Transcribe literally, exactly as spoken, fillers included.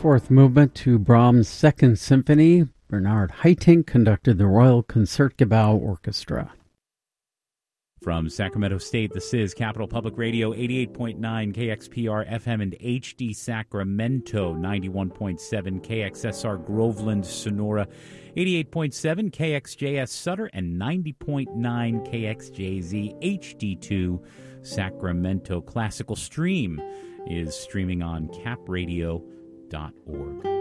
Fourth movement to Brahms' Second Symphony. Bernard Haitink conducted the Royal Concertgebouw Orchestra. From Sacramento State, this is Capital Public Radio, eighty-eight point nine K X P R F M and H D Sacramento, ninety-one point seven K X S R Groveland, Sonora, eighty-eight point seven K X J S Sutter, and ninety point nine K X J Z H D two Sacramento. Classical Stream is streaming on cap radio dot org.